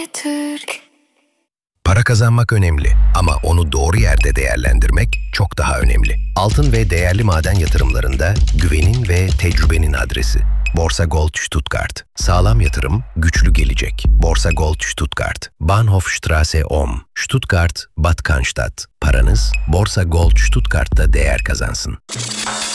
Türk. Para kazanmak önemli ama onu doğru yerde değerlendirmek çok daha önemli. Altın ve değerli maden yatırımlarında güvenin ve tecrübenin adresi. Borsa Gold Stuttgart. Sağlam yatırım, güçlü gelecek. Borsa Gold Stuttgart. Bahnhofstrasse 10. Stuttgart, Bad Cannstatt. Paranız Borsa Gold Stuttgart'ta değer kazansın.